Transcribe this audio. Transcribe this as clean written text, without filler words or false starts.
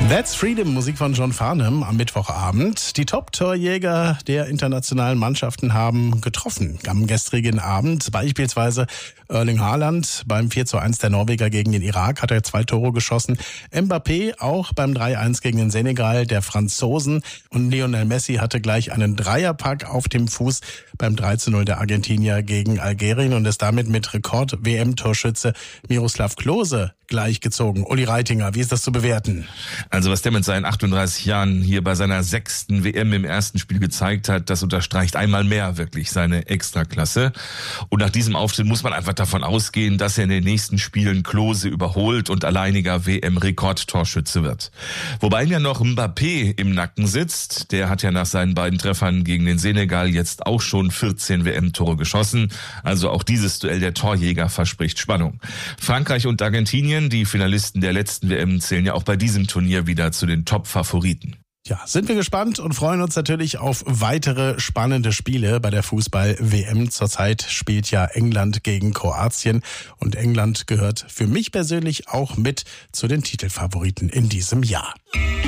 That's Freedom, Musik von John Farnham am Mittwochabend. Die Top-Torjäger der internationalen Mannschaften haben getroffen am gestrigen Abend. Beispielsweise Erling Haaland beim 4:1 der Norweger gegen den Irak hat er 2 Tore geschossen. Mbappé auch beim 3:1 gegen den Senegal der Franzosen. Und Lionel Messi hatte gleich einen Dreierpack auf dem Fuß beim 3:0 der Argentinier gegen Algerien und ist damit mit Rekord-WM-Torschütze Miroslav Klose gleichgezogen. Uli Reitinger, wie ist das zu bewerten? Also was der mit seinen 38 Jahren hier bei seiner 6. WM im ersten Spiel gezeigt hat, das unterstreicht einmal mehr wirklich seine Extraklasse. Und nach diesem Auftritt muss man einfach davon ausgehen, dass er in den nächsten Spielen Klose überholt und alleiniger WM-Rekordtorschütze wird. Wobei ja noch Mbappé im Nacken sitzt. Der hat ja nach seinen beiden Treffern gegen den Senegal jetzt auch schon 14 WM-Tore geschossen. Also auch dieses Duell der Torjäger verspricht Spannung. Frankreich und Argentinien, die Finalisten der letzten WM, zählen ja auch bei diesem Turnier wieder zu den Top-Favoriten. Ja, sind wir gespannt und freuen uns natürlich auf weitere spannende Spiele bei der Fußball-WM. Zurzeit spielt ja England gegen Kroatien und England gehört für mich persönlich auch mit zu den Titelfavoriten in diesem Jahr.